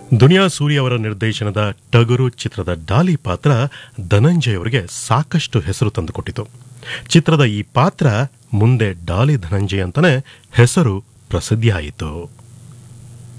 ದುನಿಯಾ ಸೂರಿ ಅವರ ನಿರ್ದೇಶನದ ಟಗರು ಚಿತ್ರದ ಡಾಲಿ ಪಾತ್ರ ಧನಂಜಯ್ ಅವರಿಗೆ ಸಾಕಷ್ಟು ಹೆಸರು ತಂದುಕೊಟ್ಟಿತು. ಚಿತ್ರದ ಈ ಪಾತ್ರ ಮುಂದೆ ಡಾಲಿ ಧನಂಜಯ್ ಅಂತಾನೆ ಹೆಸರು ಪ್ರಸಿದ್ಧಿಯಾಯಿತು.